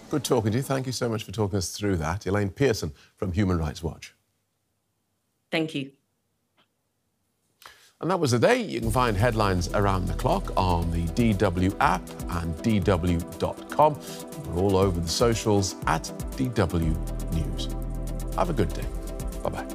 Good talking to you. Thank you so much for talking us through that. Elaine Pearson from Human Rights Watch. Thank you. And that was the day. You can find headlines around the clock on the DW app and dw.com. We're all over the socials at DW News. Have a good day. Bye-bye.